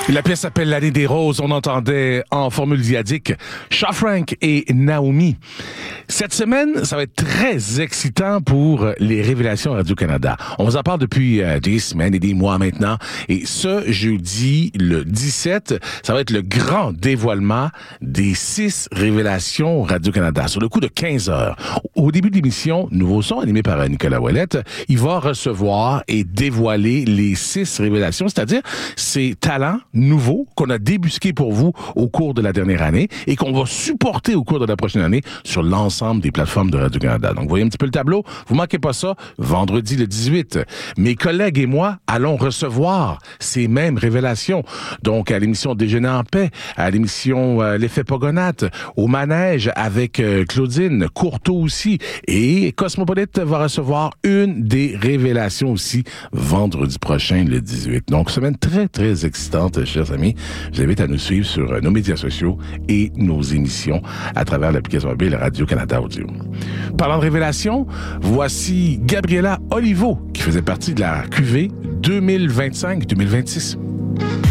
La pièce s'appelle L'année des roses. On entendait en formule diadique Shafrank et Naomi. Cette semaine, ça va être très excitant pour les révélations Radio-Canada. On vous en parle depuis des semaines et des mois maintenant. Et ce jeudi, le 17, ça va être le grand dévoilement des 6 révélations Radio-Canada. Sur le coup de 15 heures. Au début de l'émission, Nouveau Son, animé par Nicolas Ouellette, il va recevoir et dévoiler les 6 révélations, c'est-à-dire ces talents nouveaux qu'on a débusqués pour vous au cours de la dernière année et qu'on va supporter au cours de la prochaine année sur l'ensemble des plateformes de Radio-Canada. Donc, vous voyez un petit peu le tableau. Vous manquez pas ça. Vendredi le 18, mes collègues et moi allons recevoir ces mêmes révélations. Donc, à l'émission Déjeuner en paix, à l'émission L'effet Pogonate, au manège avec Claudine, Courteau aussi. Et Cosmopolite va recevoir une des révélations aussi vendredi prochain, le 18. Donc, semaine très, très excitante, chers amis. Je vous invite à nous suivre sur nos médias sociaux et nos émissions à travers l'application mobile Radio-Canada Audio. Parlant de révélation, voici Gabriela Olivo, qui faisait partie de la QV 2025-2026.